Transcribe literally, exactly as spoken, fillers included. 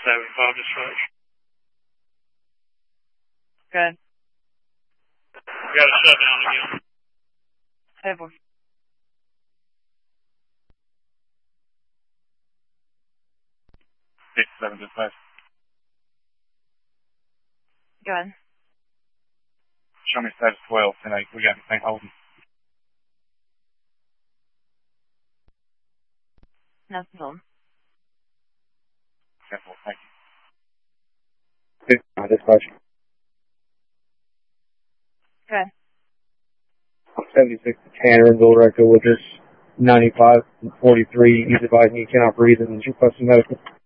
seventy-five dispatch. Good. We got a shutdown again. Table. fifty-seven dispatch. Good. Show me status twelve, ten eight. We got anything holding? Nothing holding. Okay, well, thank you. fifty-five dispatch. Good. seventy-six to Tannersville, Recto, with this ninety-five and forty-three. He's advising he cannot breathe and is requesting medical.